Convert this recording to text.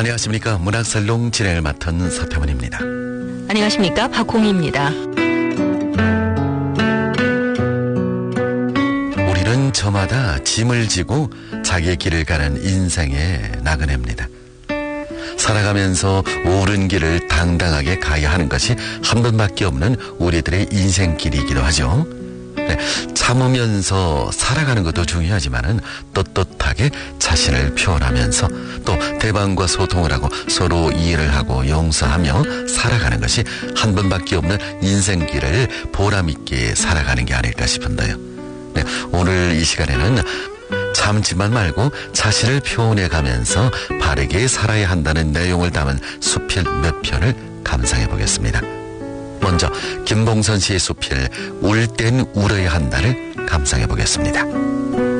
안녕하십니까. 문학살롱 진행을 맡은 서태원입니다. 안녕하십니까. 박홍희입니다. 우리는 저마다 짐을 지고 자기의 길을 가는 인생의 나그네입니다. 살아가면서 옳은 길을 당당하게 가야 하는 것이 한 번밖에 없는 우리들의 인생길이기도 하죠. 네, 참으면서 살아가는 것도 중요하지만은 떳떳하게 자신을 표현하면서 또 대방과 소통을 하고 서로 이해를 하고 용서하며 살아가는 것이 한 번밖에 없는 인생길을 보람있게 살아가는 게 아닐까 싶은데요. 네, 오늘 이 시간에는 참지만 말고 자신을 표현해 가면서 바르게 살아야 한다는 내용을 담은 수필 몇 편을 감상해 보겠습니다. 먼저 김봉선 씨의 수필 울 땐 울어야 한다를 감상해 보겠습니다.